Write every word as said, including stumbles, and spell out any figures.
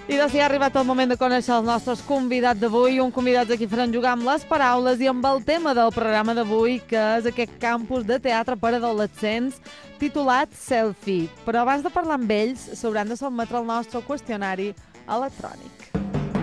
I doncs ja ha arribat el moment de conèixer els nostres convidats d'avui, un convidat a qui faran jugar amb les paraules i amb el tema del programa d'avui, que és aquest campus de teatre per adolescents titulat Selfie. Però abans de parlar amb ells, s'hauran de sotmetre el nostre qüestionari electrònic.